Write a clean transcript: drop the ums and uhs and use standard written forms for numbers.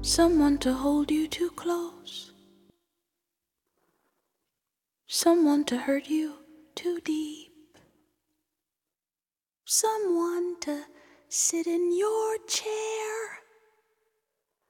Someone to hold you too close. Someone to hurt you too deep. Someone to sit in your chair